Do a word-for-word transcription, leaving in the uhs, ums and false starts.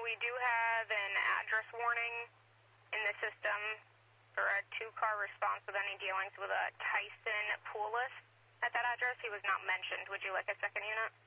we do have an address warning in the system for a two-car response with any dealings with a Tyson Poulos at that address. He was not mentioned. Would you like a second unit?